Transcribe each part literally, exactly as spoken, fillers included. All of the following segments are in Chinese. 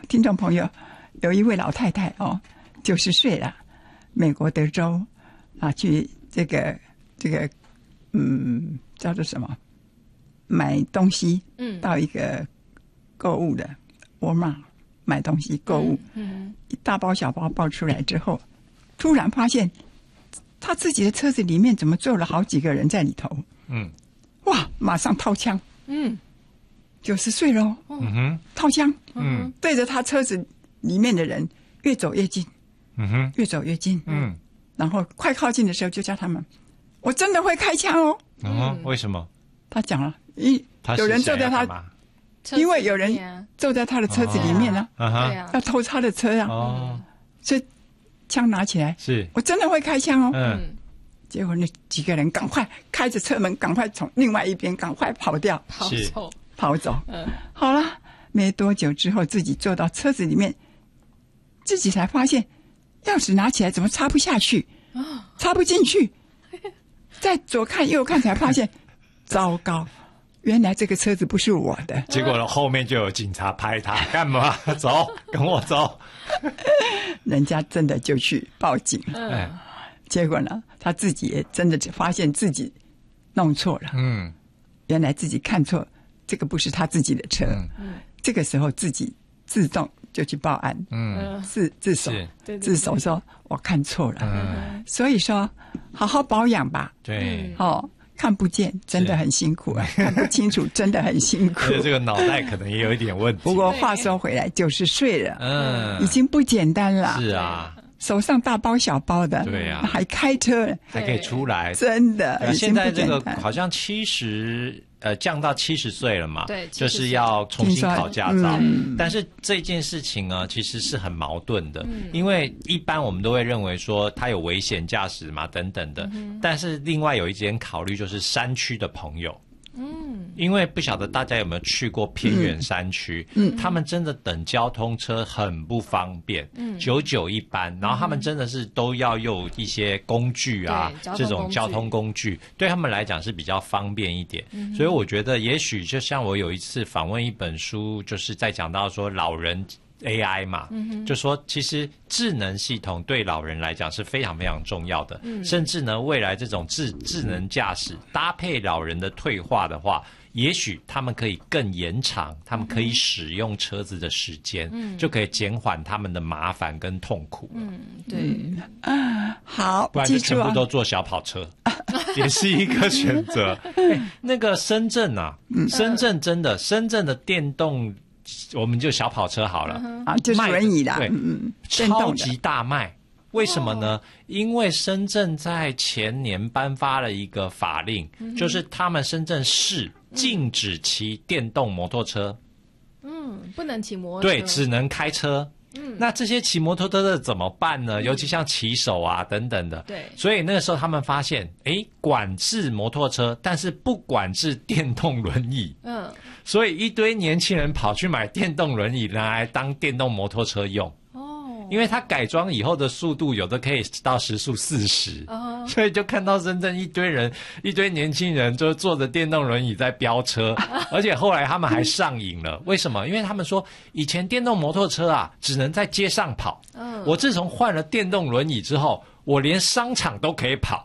听众朋友，有一位老太太哦，九十岁了，美国德州啊，去这个这个嗯叫做什么买东西，嗯，到一个购物的沃尔玛买东西购物，嗯，嗯一大包小包抱出来之后，突然发现他自己的车子里面怎么坐了好几个人在里头，嗯，哇，马上掏枪，嗯，九十岁喽，嗯哼，掏枪，嗯，对着他车子里面的人越走越近，嗯哼，越走越近，嗯，然后快靠近的时候就叫他们，我真的会开枪哦， 嗯，为什么？ 他讲了，一有人坐在他。因为有人坐在他的车子里面呢、啊，啊、要偷他的车啊，哦、所以枪拿起来，是我真的会开枪哦。嗯，结果那几个人赶快开着车门，赶快从另外一边赶快跑掉， 跑走， 跑走。嗯，好了，没多久之后，自己坐到车子里面，自己才发现钥匙拿起来怎么插不下去，哦、插不进去。再左看右看，才发现，糟糕。原来这个车子不是我的， 结果后面就有警察拍他，干嘛？走，跟我走。 人家真的就去报警了。嗯，结果呢，他自己也真的发现自己弄错了。嗯，原来自己看错，这个不是他自己的车。嗯，这个时候自己自动就去报案。嗯，自自首，自首说我看错了。嗯，所以说好好保养吧。 对， 哦。看不见真的很辛苦啊，看不清楚真的很辛苦。 而且这个脑袋可能也有一点问题。 不过话说回来，九十岁了，嗯，已经不简单了。 是啊， 手上大包小包的， 对啊， 还开车， 还可以出来， 真的。 现在这个好像七十。呃，降到七十岁了嘛， 对， 就是要重新考驾照。嗯、但是这件事情呢，其实是很矛盾的，嗯、因为一般我们都会认为说他有危险驾驶嘛，等等的。嗯、但是另外有一点考虑就是山区的朋友。嗯，因为不晓得大家有没有去过偏远山区，嗯，他们真的等交通车很不方便，嗯，九九一班，然后他们真的是都要用一些工具啊，这种交通工具，对他们来讲是比较方便一点，嗯，所以我觉得也许就像我有一次访问一本书，就是在讲到说老人。A I 嘛，嗯、就说其实智能系统对老人来讲是非常非常重要的，嗯、甚至呢，未来这种智智能驾驶搭配老人的退化的话，也许他们可以更延长他们可以使用车子的时间，嗯、就可以减缓他们的麻烦跟痛苦。 嗯，对， 嗯、好， 不然就全部都坐小跑车，也是一个选择。欸、那个深圳啊，嗯、深圳真的，深圳的电动。我们就小跑车好了啊，就是轮椅的， 对，嗯，超级大卖。为什么呢？因为深圳在前年颁发了一个法令，嗯、就是他们深圳市禁止骑电动摩托车。 嗯，不能骑摩托车， 对，只能开车。嗯，那这些骑摩托车的怎么办呢？嗯、尤其像骑手啊等等的。 对， 所以那个时候他们发现，哎，管制摩托车，但是不管制电动轮椅。嗯，所以一堆年轻人跑去买电动轮椅，拿来当电动摩托车用。哦，因为它改装以后的速度有的可以到时速四十，哦，所以就看到深圳一堆人，一堆年轻人就坐着电动轮椅在飙车，而且后来他们还上瘾了。为什么？因为他们说以前电动摩托车啊，只能在街上跑。嗯，我自从换了电动轮椅之后，我连商场都可以跑。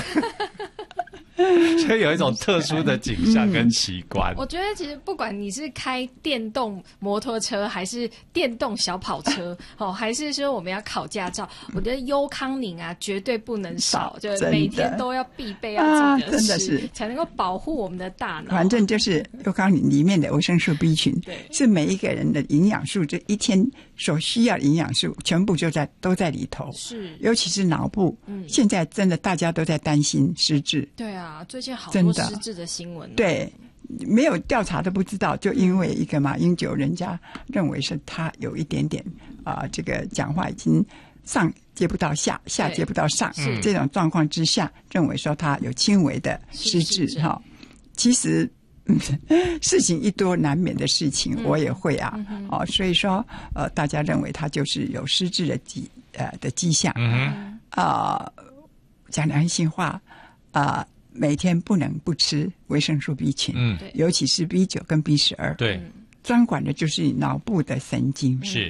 所以有一种特殊的景象跟奇观。 我觉得其实不管你是开电动摩托车还是电动小跑车哦，还是说我们要考驾照，我觉得优康宁啊绝对不能少，就每天都要必备要记得吃，啊、真的是才能够保护我们的大脑。 反正就是优康宁里面的维生素 B 群，是每一个人的营养素，这一天所需要的营养素全部就在都在里头。 是， 尤其是脑部，嗯，现在真的大家都在担心失智。 对啊。啊，最近好多失智的新闻。 对，没有调查都不知道，就因为一个马英九，人家认为是他有一点点啊、呃，这个讲话已经上接不到下，下接不到上，这种状况之下，认为说他有轻微的失智哈。其实、嗯、事情一多难免的事情，嗯、我也会啊，嗯、哦，所以说呃，大家认为他就是有失智的迹呃的迹象。嗯啊、呃，讲良心话啊。呃每天不能不吃维生素 B 群，嗯，尤其是 B 九 跟 B 十二， 对， 专管的就是脑部的神经， 是